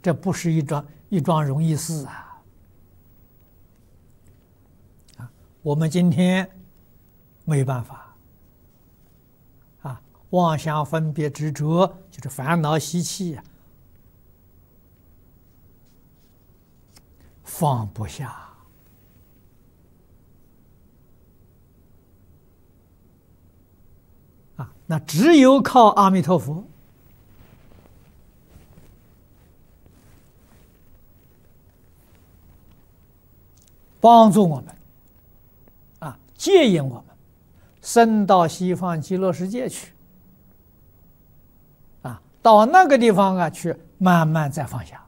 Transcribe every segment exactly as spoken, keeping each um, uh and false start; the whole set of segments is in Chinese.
这不是一桩一桩容易事啊！啊，我们今天没办法啊，妄想分别执着就是烦恼习气啊，放不下啊，那只有靠阿弥陀佛帮助我们啊，接引我们升到西方极乐世界去啊，到那个地方啊去慢慢再放下。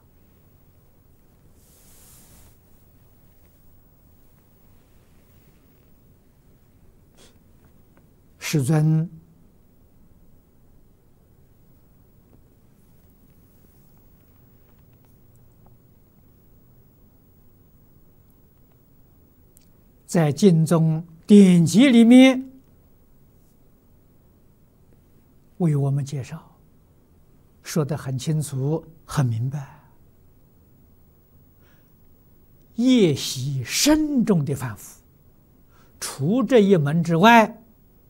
世尊在经中典籍里面为我们介绍，说得很清楚很明白，业习深重的凡夫，除这一门之外，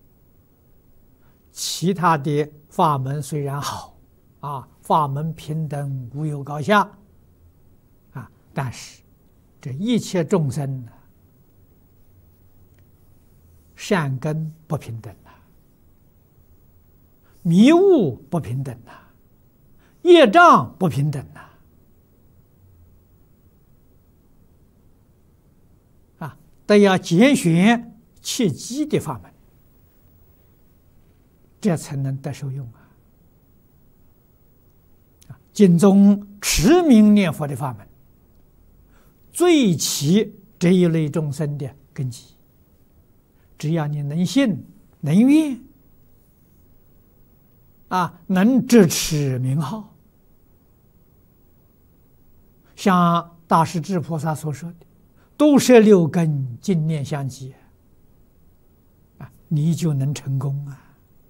其他的法门虽然好啊，法门平等无有高下啊，但是这一切众生呢，善根不平等呐、啊，迷悟不平等呐、啊，业障不平等呐、啊，啊，都要拣选切机的法门，这才能得受用啊！经中持名念佛的法门，最起这一类众生的根基。只要你能信能愿啊，能执持名号，像大势至菩萨所说的“都摄六根，净念相继”啊，你就能成功啊！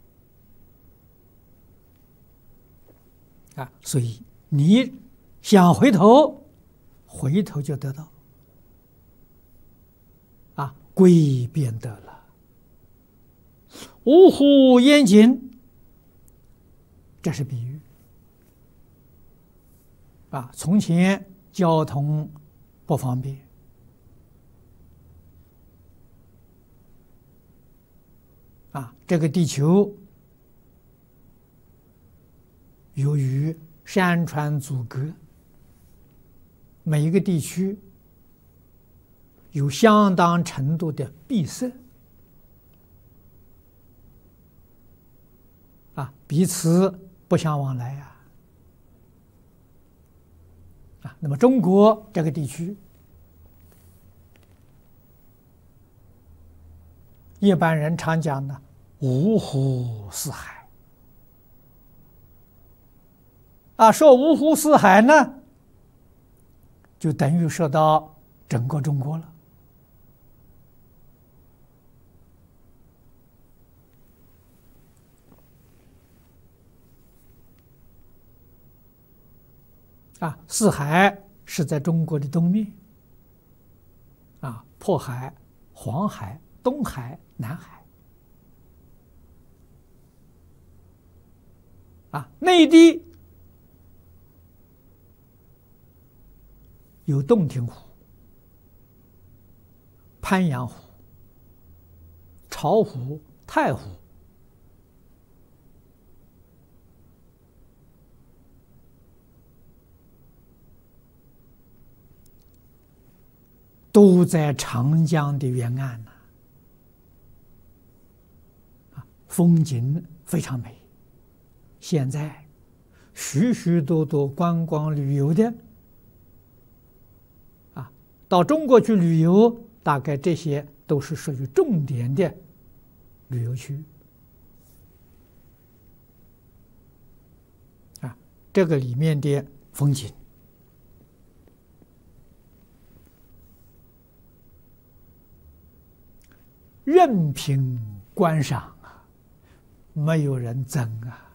啊，所以你想回头，回头就得到啊，归便得了。五虎焉紧，这是比喻啊。从前交通不方便啊，这个地球由于山川阻隔，每一个地区有相当程度的闭塞啊，彼此不相往来啊。啊，那么中国这个地区，一般人常讲呢，五湖四海。啊，说五湖四海呢，就等于说到整个中国了。啊，四海是在中国的东面，啊，渤海、黄海、东海、南海，啊，内地有洞庭湖、鄱阳湖、巢湖、太湖。都在长江的沿岸呢，啊，风景非常美。现在许许多多观光旅游的，啊，到中国去旅游，大概这些都是属于重点的旅游区。啊，这个里面的风景。任凭观赏啊，没有人争啊。